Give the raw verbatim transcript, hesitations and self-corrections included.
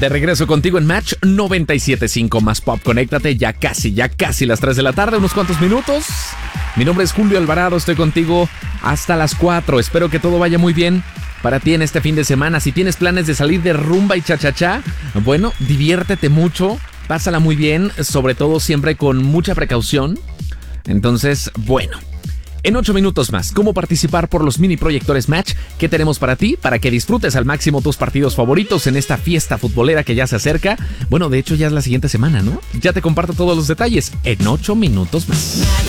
De regreso contigo en Match noventa y siete punto cinco más Pop. Conéctate, ya casi, ya casi las tres de la tarde, unos cuantos minutos. Mi nombre es Julio Alvarado, estoy contigo hasta las cuatro. Espero que todo vaya muy bien para ti en este fin de semana. Si tienes planes de salir de rumba y cha-cha-cha, bueno, diviértete mucho, pásala muy bien, sobre todo siempre con mucha precaución. Entonces, bueno, en ocho minutos más, ¿cómo participar por los mini proyectores Match? ¿Qué tenemos para ti? Para que disfrutes al máximo tus partidos favoritos en esta fiesta futbolera que ya se acerca. Bueno, de hecho ya es la siguiente semana, ¿no? Ya te comparto todos los detalles en ocho minutos más.